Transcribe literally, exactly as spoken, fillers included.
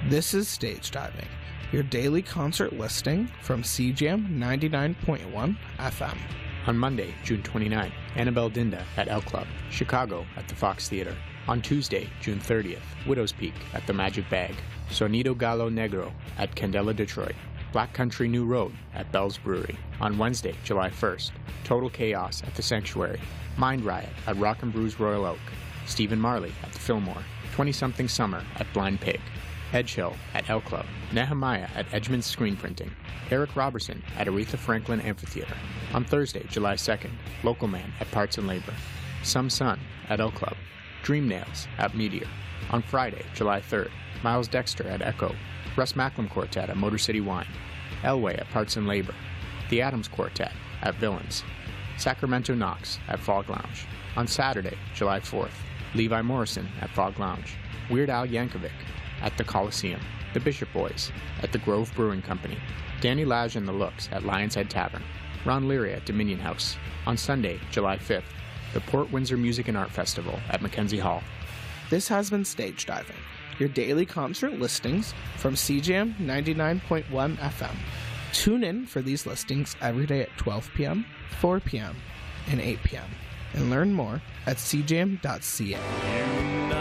This is Stage Diving, your daily concert listing from C J A M ninety-nine point one F M. On Monday, June twenty-ninth, Annabelle Dinda at El Club, Chicago at the Fox Theater. On Tuesday, June thirtieth, Widow's Peak at the Magic Bag. Sonido Gallo Negro at Candela Detroit. Black Country New Road at Bell's Brewery. On Wednesday, July first, Total Chaos at the Sanctuary. Mind Riot at Rock and Brews Royal Oak. Stephen Marley at the Fillmore. twenty-something Summer at Blind Pig. Edgehill at El Club. Nehemiah at Edgeman's Screen Printing. Eric Robertson at Aretha Franklin Amphitheater. On Thursday, July second, Local Man at Parts and Labor. Some Sun at El Club. Dream Nails at Meteor. On Friday, July third, Miles Dexter at Echo. Russ Macklem Quartet at Motor City Wine. Elway at Parts and Labor. The Adams Quartet at Villains. Sacramento Knox at Fog Lounge. On Saturday, July fourth, Levi Morrison at Fog Lounge. Weird Al Yankovic at the Coliseum. The Bishop Boys at the Grove Brewing Company. Danny Lage and the Looks at Lion's Head Tavern. Ron Leary at Dominion House. On Sunday, July fifth, the Port Windsor Music and Art Festival at Mackenzie Hall. This has been Stage Diving, your daily concert listings from C J A M ninety-nine point one F M. Tune in for these listings every day at twelve p.m., four p.m., and eight p.m. and learn more at c j m dot c a.